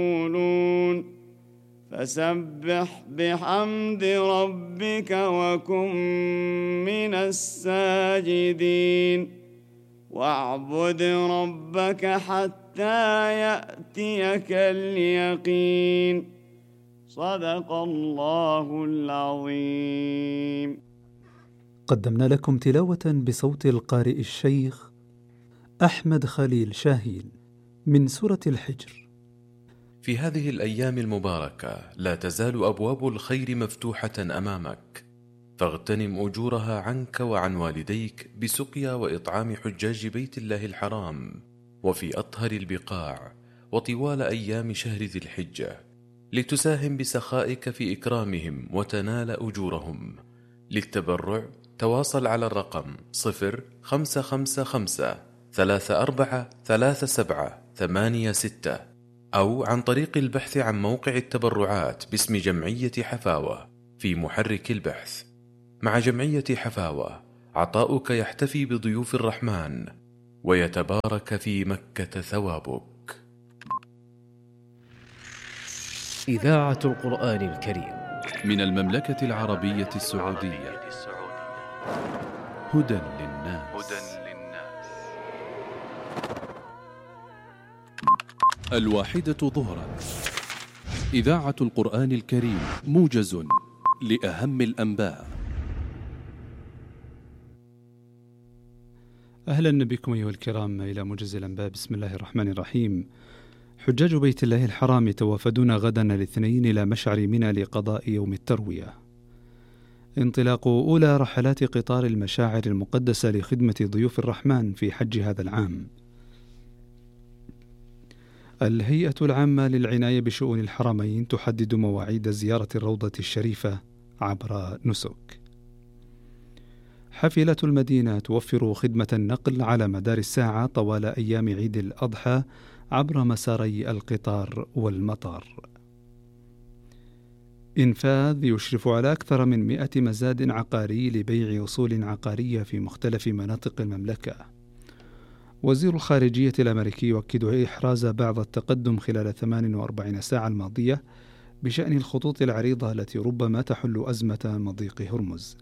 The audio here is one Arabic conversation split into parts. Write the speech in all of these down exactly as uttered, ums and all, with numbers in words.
يقولون فسبح بحمد ربك وكن من الساجدين واعبد ربك حتى يأتيك اليقين. صدق الله العظيم. قدمنا لكم تلاوة بصوت القارئ الشيخ أحمد خليل شاهين من سورة الحجر. في هذه الأيام المباركة لا تزال أبواب الخير مفتوحة أمامك، فاغتنم أجورها عنك وعن والديك بسقيا وإطعام حجاج بيت الله الحرام وفي أطهر البقاع وطوال أيام شهر ذي الحجة، لتساهم بسخائك في إكرامهم وتنال أجورهم. للتبرع تواصل على الرقم صفر خمسة خمسة خمسة ثلاثة أربعة ثلاثة سبعة ثمانية ستة، أو عن طريق البحث عن موقع التبرعات باسم جمعية حفاوة في محرك البحث. مع جمعية حفاوة عطاؤك يحتفي بضيوف الرحمن ويتبارك في مكة ثوابك. إذاعة القرآن الكريم من المملكة العربية السعودية. هدى للناس. الواحدة ظهرا. إذاعة القرآن الكريم موجز لأهم الأنباء. أهلا بكم أيها الكرام إلى موجز الأنباء. بسم الله الرحمن الرحيم. حجاج بيت الله الحرام يتوافدون غدا الاثنين إلى مشعر منى لقضاء يوم التروية. انطلاق أولى رحلات قطار المشاعر المقدسة لخدمة ضيوف الرحمن في حج هذا العام. الهيئة العامة للعناية بشؤون الحرمين تحدد مواعيد زيارة الروضة الشريفة عبر نسك. حافلة المدينة توفر خدمة النقل على مدار الساعة طوال أيام عيد الأضحى عبر مساري القطار والمطار. إنفاذ يشرف على أكثر من مئة مزاد عقاري لبيع أصول عقارية في مختلف مناطق المملكة. وزير الخارجية الأمريكي يؤكد إحراز بعض التقدم خلال ثمان وأربعين ساعة الماضية بشأن الخطوط العريضة التي ربما تحل أزمة مضيق هرمز.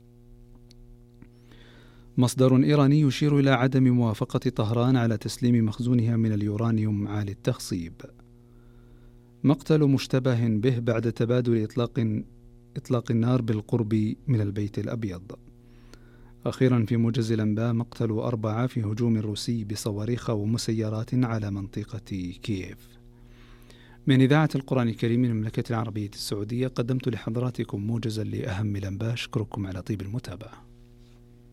مصدر إيراني يشير إلى عدم موافقة طهران على تسليم مخزونها من اليورانيوم عالي التخصيب. مقتل مشتبه به بعد تبادل إطلاق إطلاق النار بالقرب من البيت الأبيض. أخيرا في موجز الأنباء، مقتل أربعة في هجوم روسي بصواريخ ومسيرات على منطقة كييف. من إذاعة القرآن الكريم من المملكة العربية السعودية قدمت لحضراتكم موجزا لأهم الأنباء. أشكركم على طيب المتابعة.